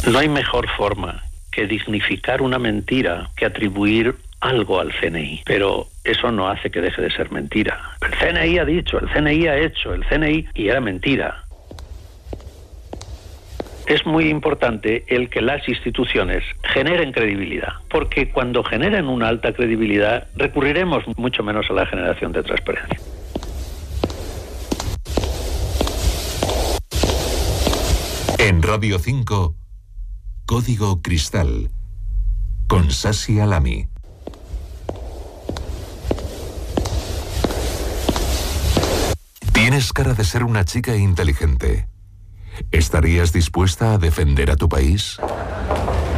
No hay mejor forma que dignificar una mentira que atribuir algo al CNI, pero eso no hace que deje de ser mentira. El CNI ha dicho, el CNI ha hecho, el CNI, y era mentira. Es muy importante el que las instituciones generen credibilidad, porque cuando generen una alta credibilidad recurriremos mucho menos a la generación de transparencia. En Radio 5, Código Cristal, con Sasi Alami. Tienes cara de ser una chica inteligente. ¿Estarías dispuesta a defender a tu país?